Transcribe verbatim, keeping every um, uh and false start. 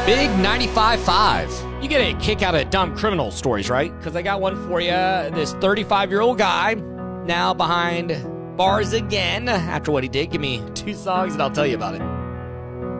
Big ninety-five five. You get a kick out of dumb criminal stories, right? Because I got one for you. This thirty-five-year-old guy now behind bars again after what he did. Give me two songs and I'll tell you about it.